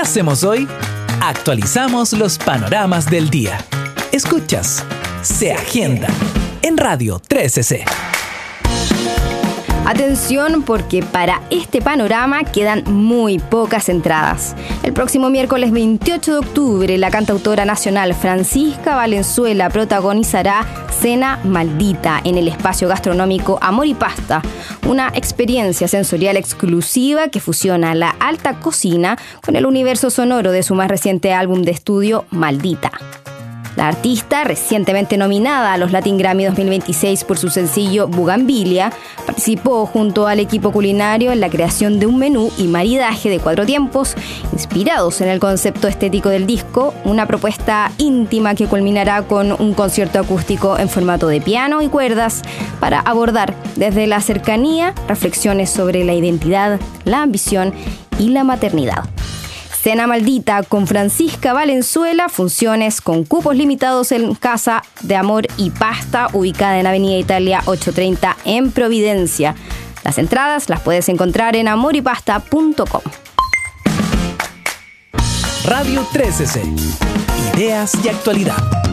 hacemos hoy? Actualizamos los panoramas del día. Escuchas Se Agenda en Radio 13C. Atención, porque para este panorama quedan muy pocas entradas. El próximo miércoles 28 de octubre, la cantautora nacional Francisca Valenzuela protagonizará Cena Maldita en el espacio gastronómico Amor y Pasta, una experiencia sensorial exclusiva que fusiona la alta cocina con el universo sonoro de su más reciente álbum de estudio, Maldita. La artista, recientemente nominada a los Latin Grammy 2026 por su sencillo Bugambilia, participó junto al equipo culinario en la creación de un menú y maridaje de 4 tiempos, inspirados en el concepto estético del disco, una propuesta íntima que culminará con un concierto acústico en formato de piano y cuerdas para abordar desde la cercanía reflexiones sobre la identidad, la ambición y la maternidad. Cena Maldita con Francisca Valenzuela, funciones con cupos limitados en Casa de Amor y Pasta, ubicada en Avenida Italia 830 en Providencia. Las entradas las puedes encontrar en amorypasta.com. Radio 13C. Ideas y actualidad.